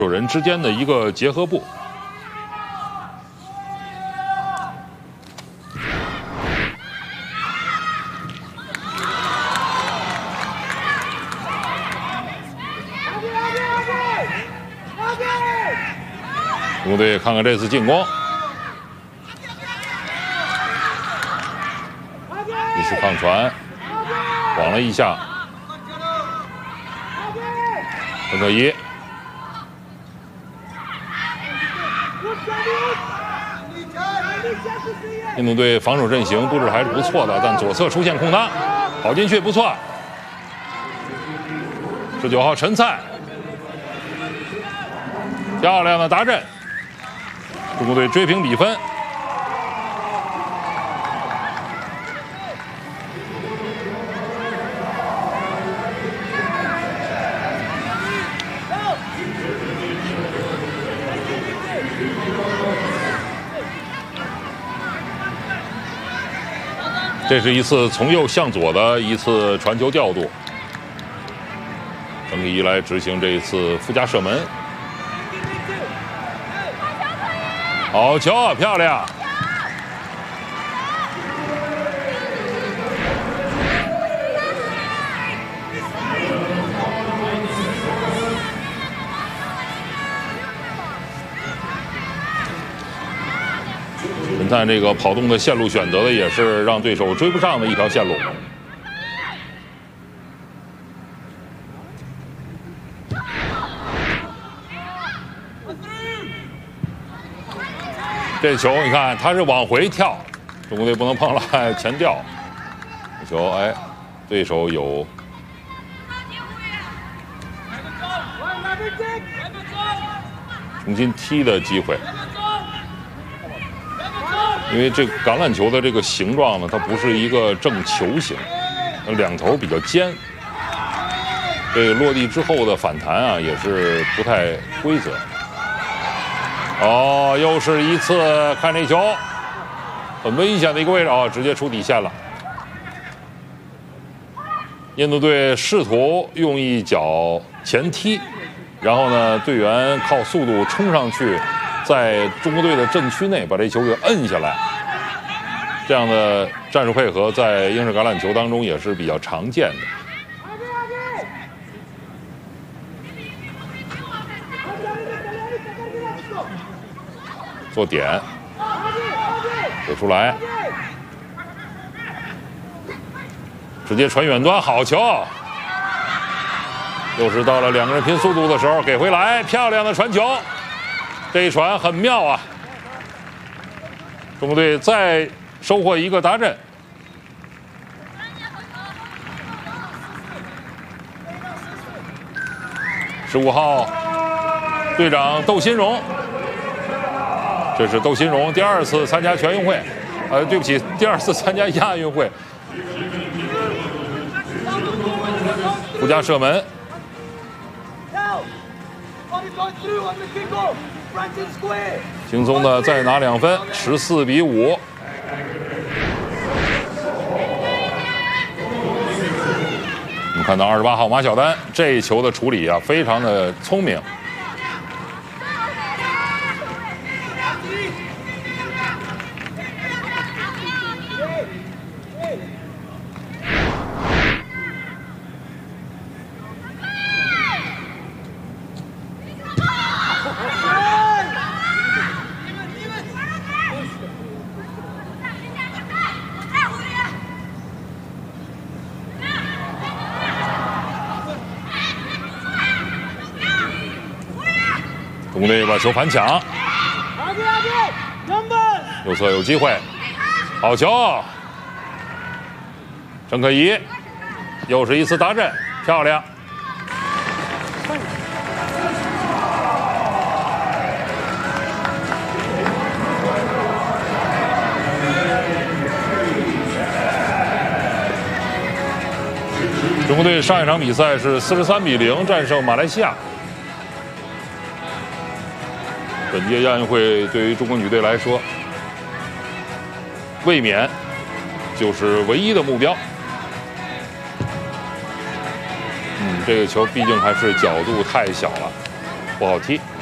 手人之间的一个结合部。中国队看看这次进攻，一次抗传，晃了一下，陈可怡。 印度队防守阵型布置还是不错的，但左侧出现空当，跑进去不错。19号陈灿，漂亮的达阵，中国队追平比分。这是一次从右向左的一次传球调度，陈可怡来执行这一次附加射门。好球，漂亮！陈灿这个跑动的线路选择的也是让对手追不上的一条线路。这球你看他是往回跳，中国队不能碰了，前吊。这球哎，对手有重新踢的机会。 因为这橄榄球的这个形状呢，它不是一个正球形，两头比较尖。这个落地之后的反弹啊，也是不太规则。哦，又是一次看这球，很危险的一个位置啊，直接出底线了。印度队试图用一脚前踢，然后呢，队员靠速度冲上去。 在中国队的阵区内把这球给摁下来，这样的战术配合在英式橄榄球当中也是比较常见的。做点，给出来，直接传远端，好球！又是到了两个人拼速度的时候，给回来，漂亮的传球。 这一传很妙啊！中国队再收获一个达阵。15号队长窦新荣，这是窦新荣第2次参加全运会，对不起，第2次参加亚运会。附加射门。 轻松的再拿2分，14比5。我们看到28号马晓丹这一球的处理啊，非常的聪明。中国队把球反抢，右侧有机会，好球！陈可怡又是一次达阵，漂亮！中国队上一场比赛是43比0战胜马来西亚。 本届亚运会对于中国女队来说，卫冕就是唯一的目标。这个球毕竟还是角度太小了。 不好踢。